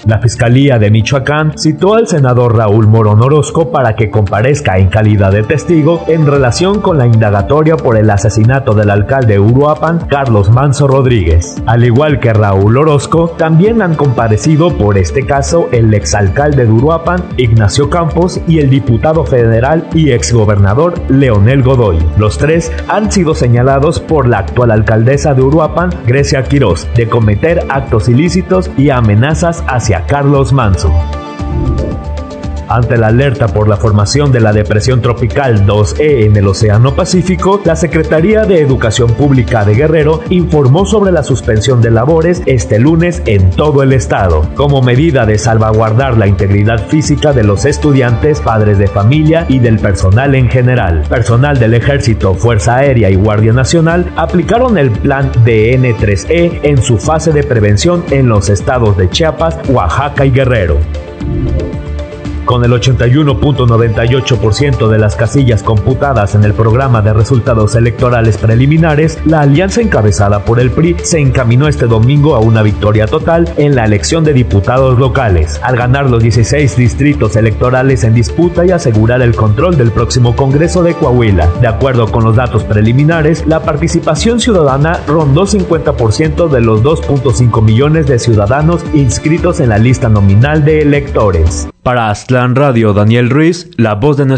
La Fiscalía de Michoacán citó al senador Raúl Morón Orozco para que comparezca en calidad de testigo en relación con la indagatoria por el asesinato del alcalde de Uruapan, Carlos Manso Rodríguez. Al igual que Raúl Orozco, también han comparecido por este caso el exalcalde de Uruapan, Ignacio Campos, y el diputado federal y exgobernador Leonel Godoy. Los tres han sido señalados por la actual alcaldesa de Uruapan, Grecia Quirós, de cometer actos ilícitos y amenazas hacia Carlos Manso. Ante la alerta por la formación de la depresión tropical 2E en el Océano Pacífico, la Secretaría de Educación Pública de Guerrero informó sobre la suspensión de labores este lunes en todo el estado, como medida de salvaguardar la integridad física de los estudiantes, padres de familia y del personal en general. Personal del Ejército, Fuerza Aérea y Guardia Nacional aplicaron el plan DN3E en su fase de prevención en los estados de Chiapas, Oaxaca y Guerrero. Con el 81.98% de las casillas computadas en el programa de resultados electorales preliminares, la alianza encabezada por el PRI se encaminó este domingo a una victoria total en la elección de diputados locales, al ganar los 16 distritos electorales en disputa y asegurar el control del próximo Congreso de Coahuila. De acuerdo con los datos preliminares, la participación ciudadana rondó 50% de los 2.5 millones de ciudadanos inscritos en la lista nominal de electores. Para Aztlán Radio, Daniel Ruiz, la voz de